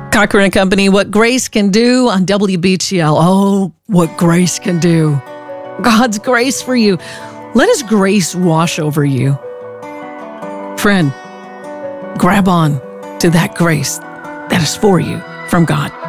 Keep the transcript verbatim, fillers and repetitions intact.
Cochran and Company, what grace can do on W B T L. Oh, what grace can do. God's grace for you. Let His grace wash over you. Friend, grab on to that grace that is for you from God.